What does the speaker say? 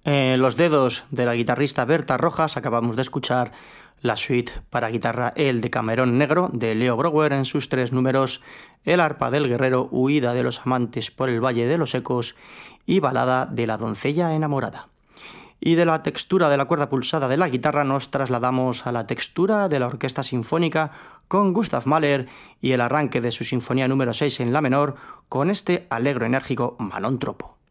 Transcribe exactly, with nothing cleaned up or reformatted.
En los dedos de la guitarrista Berta Rojas acabamos de escuchar la suite para guitarra El Decamerón Negro de Leo Brouwer en sus tres números, El arpa del guerrero, Huida de los amantes por el valle de los ecos y Balada de la doncella enamorada. Y de la textura de la cuerda pulsada de la guitarra nos trasladamos a la textura de la orquesta sinfónica con Gustav Mahler y el arranque de su sinfonía número seis en la menor con este alegro enérgico Manon Troppo.